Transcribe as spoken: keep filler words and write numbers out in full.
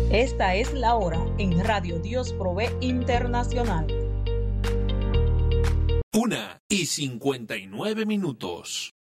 Esta es la hora en Radio Dios Provee Internacional. Una y cincuenta y nueve minutos.